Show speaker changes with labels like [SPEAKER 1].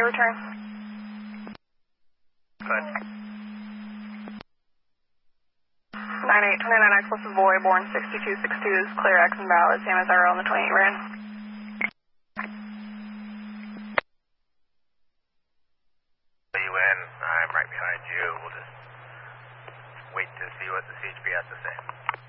[SPEAKER 1] your return.
[SPEAKER 2] Good.
[SPEAKER 1] 9829 Explosive Boy, born 6262 is clear, X and valid, same as our on the 28 ran.
[SPEAKER 2] You in, I'm right behind you. We'll just wait to see what the CHP has to say.